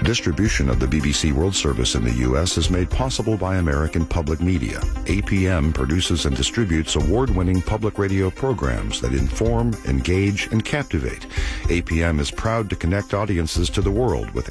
Distribution of the BBC World Service in the U.S. is made possible by American Public Media. APM produces and distributes award-winning public radio programs that inform, engage, and captivate. APM is proud to connect audiences to the world with